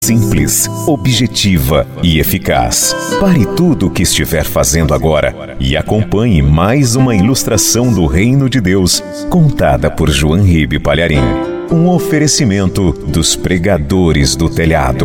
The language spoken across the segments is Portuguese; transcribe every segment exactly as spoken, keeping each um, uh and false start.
Simples, objetiva e eficaz. Pare tudo o que estiver fazendo agora e acompanhe mais uma ilustração do Reino de Deus, contada por João Ribe Palharim. Um oferecimento dos pregadores do telhado.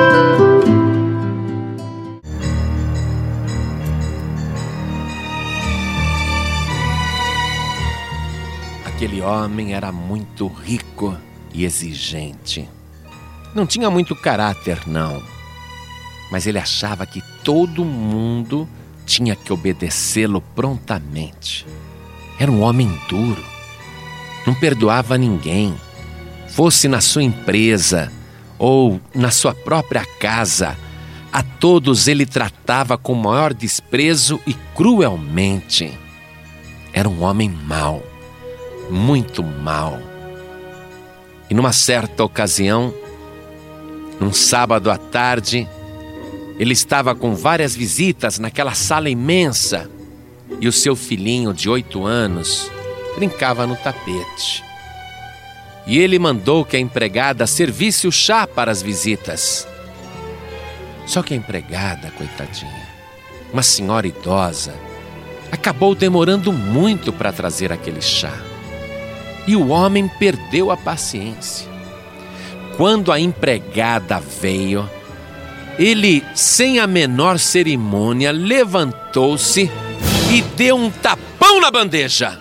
Aquele homem era muito rico e exigente. Não tinha muito caráter, não. Mas ele achava que todo mundo tinha que obedecê-lo prontamente. Era um homem duro. Não perdoava ninguém. Fosse na sua empresa ou na sua própria casa, a todos ele tratava com o maior desprezo e cruelmente. Era um homem mau, muito mau. E numa certa ocasião, num sábado à tarde, ele estava com várias visitas naquela sala imensa e o seu filhinho de oito anos brincava no tapete. E ele mandou que a empregada servisse o chá para as visitas. Só que a empregada, coitadinha, uma senhora idosa, acabou demorando muito para trazer aquele chá. E o homem perdeu a paciência. Quando a empregada veio, ele, sem a menor cerimônia, levantou-se e deu um tapão na bandeja.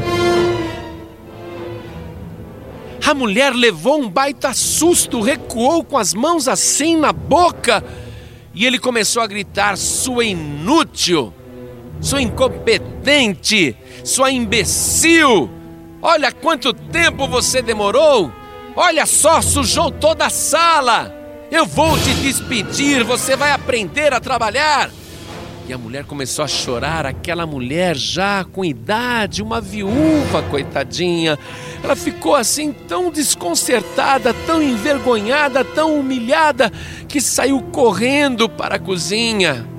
A mulher levou um baita susto, recuou com as mãos assim na boca e ele começou a gritar: sua inútil, sua incompetente, sua imbecil, olha quanto tempo você demorou! Olha só, sujou toda a sala! Eu vou te despedir, você vai aprender a trabalhar! E a mulher começou a chorar, aquela mulher já com idade, uma viúva, coitadinha. Ela ficou assim tão desconcertada, tão envergonhada, tão humilhada, que saiu correndo para a cozinha.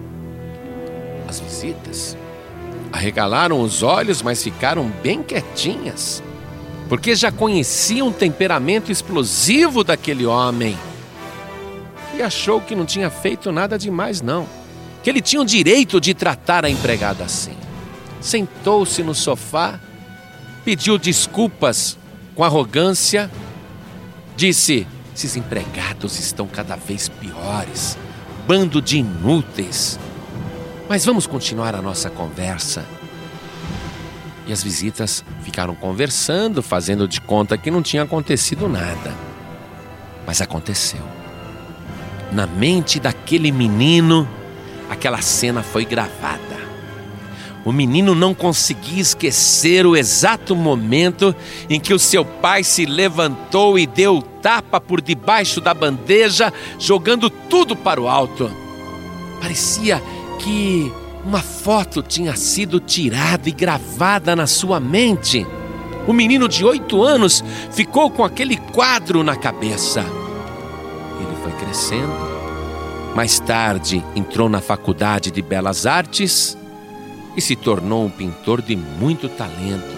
As visitas arregalaram os olhos, mas ficaram bem quietinhas, porque já conheciam o temperamento explosivo daquele homem. E achou que não tinha feito nada demais, não. Que ele tinha o direito de tratar a empregada assim. Sentou-se no sofá, pediu desculpas com arrogância, disse: esses empregados estão cada vez piores, bando de inúteis. Mas vamos continuar a nossa conversa. E as visitas ficaram conversando, fazendo de conta que não tinha acontecido nada. Mas aconteceu. Na mente daquele menino, aquela cena foi gravada. O menino não conseguia esquecer o exato momento em que o seu pai se levantou e deu tapa por debaixo da bandeja, jogando tudo para o alto. Parecia que uma foto tinha sido tirada e gravada na sua mente. O menino de oito anos ficou com aquele quadro na cabeça. Ele foi crescendo. Mais tarde entrou na Faculdade de Belas Artes e se tornou um pintor de muito talento.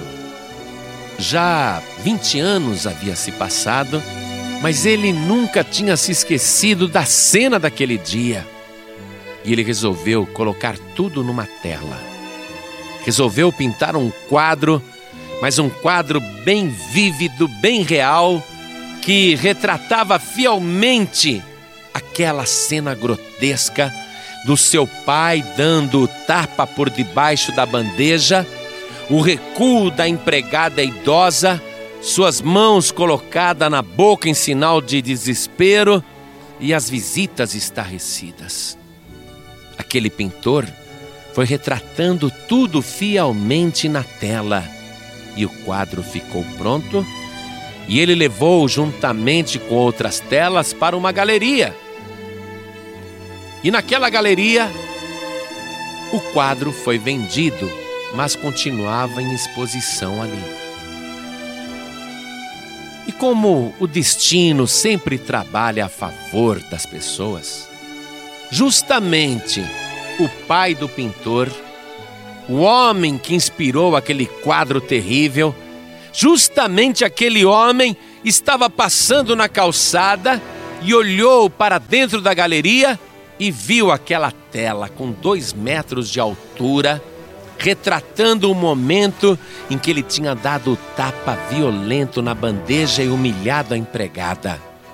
Já vinte anos havia se passado, mas ele nunca tinha se esquecido da cena daquele dia. E ele resolveu colocar tudo numa tela. Resolveu pintar um quadro, mas um quadro bem vívido, bem real, que retratava fielmente aquela cena grotesca do seu pai dando tapa por debaixo da bandeja, o recuo da empregada idosa, suas mãos colocadas na boca em sinal de desespero e as visitas estarrecidas. Aquele pintor foi retratando tudo fielmente na tela e o quadro ficou pronto e ele levou juntamente com outras telas para uma galeria. E naquela galeria o quadro foi vendido, mas continuava em exposição ali. E como o destino sempre trabalha a favor das pessoas, justamente o pai do pintor, o homem que inspirou aquele quadro terrível, justamente aquele homem estava passando na calçada e olhou para dentro da galeria e viu aquela tela com dois metros de altura, retratando o momento em que ele tinha dado o tapa violento na bandeja e humilhado a empregada.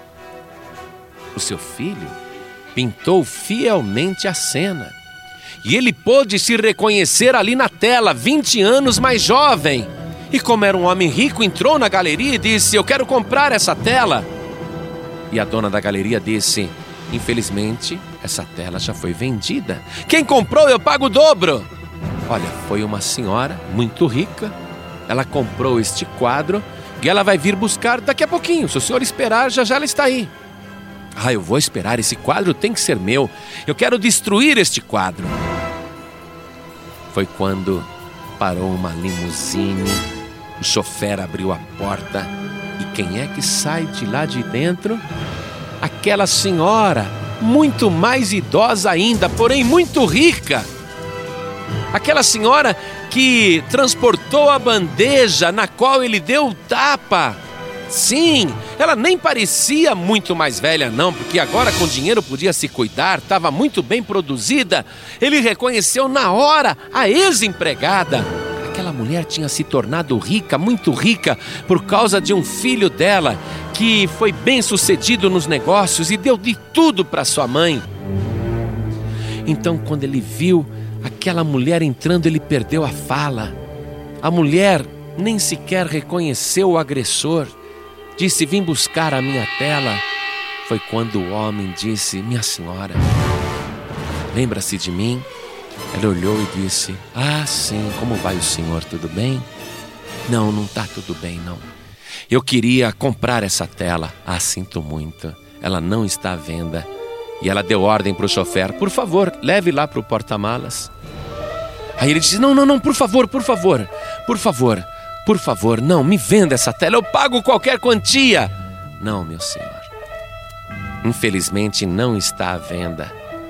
O seu filho pintou fielmente a cena e ele pôde se reconhecer ali na tela, vinte anos mais jovem. E como era um homem rico, entrou na galeria e disse: eu quero comprar essa tela. E a dona da galeria disse: infelizmente, essa tela já foi vendida. Quem comprou, eu pago o dobro. Olha, foi uma senhora muito rica. Ela comprou este quadro e ela vai vir buscar daqui a pouquinho. Se o senhor esperar, já já ela está aí. Ah, eu vou esperar, esse quadro tem que ser meu. Eu quero destruir este quadro. Foi quando parou uma limusine, o chofer abriu a porta e quem é que sai de lá de dentro? Aquela senhora, muito mais idosa ainda, porém muito rica. Aquela senhora que transportou a bandeja na qual ele deu o tapa. Sim, ela nem parecia muito mais velha não, porque agora com dinheiro podia se cuidar, estava muito bem produzida. Ele reconheceu na hora a ex-empregada. Aquela mulher tinha se tornado rica, muito rica, por causa de um filho dela, que foi bem sucedido nos negócios e deu de tudo para sua mãe. Então, quando ele viu aquela mulher entrando, ele perdeu a fala. A mulher nem sequer reconheceu o agressor. Disse: vim buscar a minha tela. Foi quando o homem disse: minha senhora, lembra-se de mim? Ela olhou e disse: ah, sim, como vai o senhor? Tudo bem? Não, não está tudo bem, não. Eu queria comprar essa tela. Ah, sinto muito, ela não está à venda. E ela deu ordem para o chofer: por favor, leve lá para o porta-malas. Aí ele disse: não, não, não, por favor, por favor, por favor, por favor, não, me venda essa tela, eu pago qualquer quantia. Não, meu senhor, infelizmente não está à venda.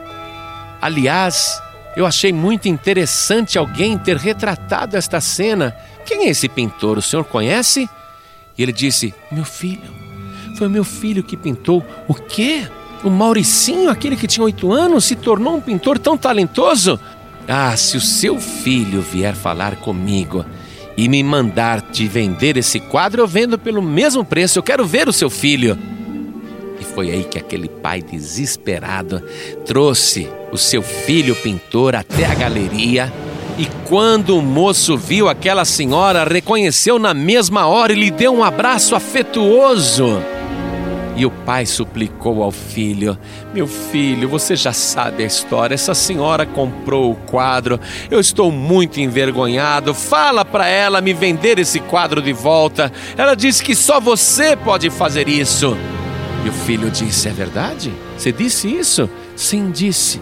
Aliás, eu achei muito interessante alguém ter retratado esta cena. Quem é esse pintor? O senhor conhece? E ele disse: meu filho, foi o meu filho que pintou. O quê? O Mauricinho, aquele que tinha oito anos, se tornou um pintor tão talentoso? Ah, se o seu filho vier falar comigo e me mandar te vender esse quadro, eu vendo pelo mesmo preço. Eu quero ver o seu filho. E foi aí que aquele pai desesperado trouxe o seu filho pintor até a galeria. E quando o moço viu aquela senhora, reconheceu na mesma hora e lhe deu um abraço afetuoso. E o pai suplicou ao filho: meu filho, você já sabe a história, essa senhora comprou o quadro, eu estou muito envergonhado, fala para ela me vender esse quadro de volta, ela disse que só você pode fazer isso. E o filho disse: é verdade? Você disse isso? Sim, disse.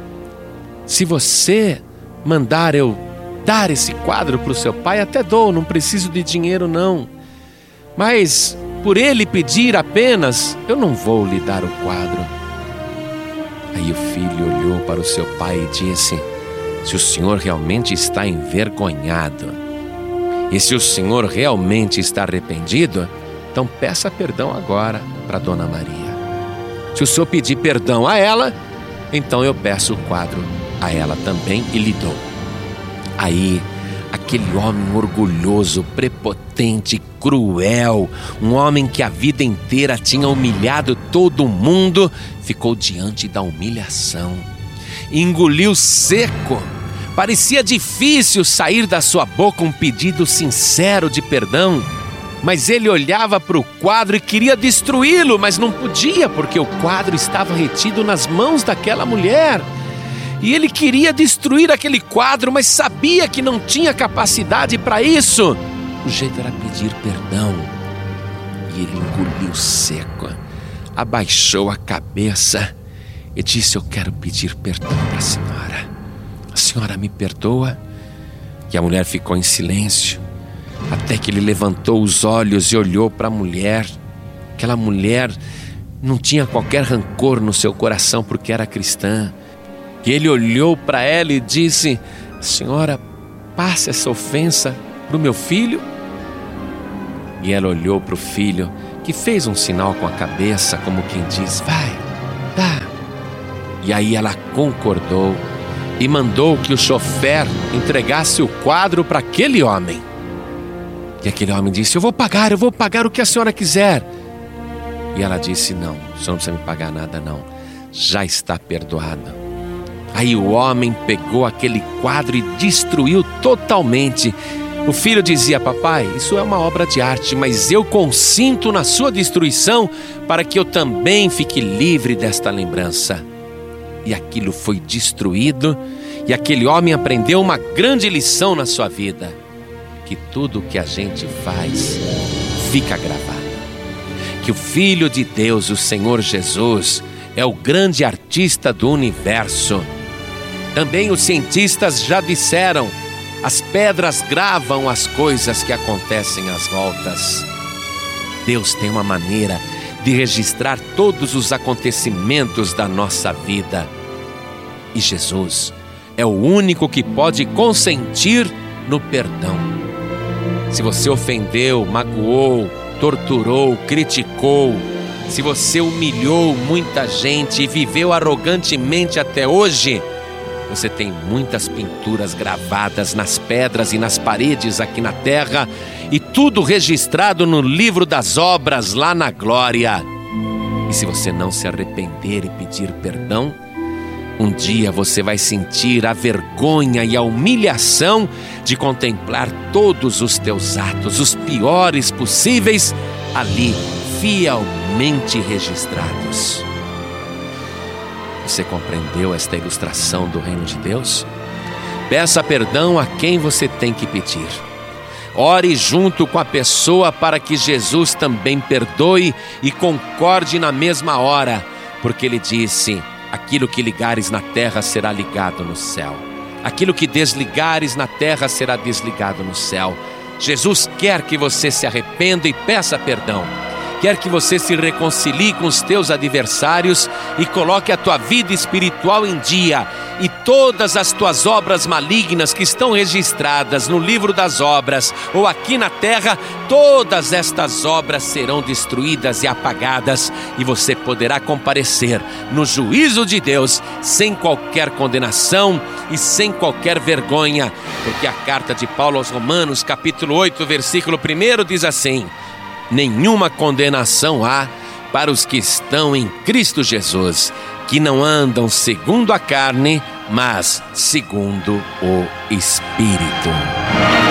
Se você mandar eu dar esse quadro para o seu pai, até dou, não preciso de dinheiro não, mas por ele pedir apenas, eu não vou lhe dar o quadro. Aí o filho olhou para o seu pai e disse: se o senhor realmente está envergonhado e se o senhor realmente está arrependido, então peça perdão agora para Dona Maria. Se o senhor pedir perdão a ela, então eu peço o quadro a ela também e lhe dou. Aí aquele homem orgulhoso, prepotente, cruel, um homem que a vida inteira tinha humilhado todo mundo, ficou diante da humilhação, engoliu seco. Parecia difícil sair da sua boca um pedido sincero de perdão, mas ele olhava para o quadro e queria destruí-lo, mas não podia, porque o quadro estava retido nas mãos daquela mulher. E ele queria destruir aquele quadro, mas sabia que não tinha capacidade para isso. O jeito era pedir perdão. E ele engoliu seco, abaixou a cabeça e disse: eu quero pedir perdão para a senhora. A senhora me perdoa? E a mulher ficou em silêncio, até que ele levantou os olhos e olhou para a mulher. Aquela mulher não tinha qualquer rancor no seu coração, porque era cristã. E ele olhou para ela e disse: senhora, passe essa ofensa para o meu filho. E ela olhou para o filho que fez um sinal com a cabeça, como quem diz: vai, dá. E aí ela concordou e mandou que o chofer entregasse o quadro para aquele homem. E aquele homem disse: eu vou pagar, eu vou pagar o que a senhora quiser. E ela disse: não, o senhor não precisa me pagar nada não, já está perdoado. Aí o homem pegou aquele quadro e destruiu totalmente. O filho dizia: papai, isso é uma obra de arte, mas eu consinto na sua destruição para que eu também fique livre desta lembrança. E aquilo foi destruído, e aquele homem aprendeu uma grande lição na sua vida: que tudo o que a gente faz fica gravado. Que o Filho de Deus, o Senhor Jesus, é o grande artista do universo. Também os cientistas já disseram: as pedras gravam as coisas que acontecem às voltas. Deus tem uma maneira de registrar todos os acontecimentos da nossa vida. E Jesus é o único que pode consentir no perdão. Se você ofendeu, magoou, torturou, criticou, se você humilhou muita gente e viveu arrogantemente até hoje, você tem muitas pinturas gravadas nas pedras e nas paredes aqui na terra, e tudo registrado no livro das obras lá na glória. E se você não se arrepender e pedir perdão, um dia você vai sentir a vergonha e a humilhação de contemplar todos os teus atos, os piores possíveis, ali fielmente registrados. Você compreendeu esta ilustração do reino de Deus? Peça perdão a quem você tem que pedir. Ore junto com a pessoa para que Jesus também perdoe e concorde na mesma hora, porque Ele disse: aquilo que ligares na terra será ligado no céu. Aquilo que desligares na terra será desligado no céu. Jesus quer que você se arrependa e peça perdão. Quer que você se reconcilie com os teus adversários e coloque a tua vida espiritual em dia. E todas as tuas obras malignas que estão registradas no livro das obras ou aqui na terra, todas estas obras serão destruídas e apagadas, e você poderá comparecer no juízo de Deus sem qualquer condenação e sem qualquer vergonha. Porque a carta de Paulo aos Romanos, capítulo oito, versículo primeiro diz assim: nenhuma condenação há para os que estão em Cristo Jesus, que não andam segundo a carne, mas segundo o Espírito.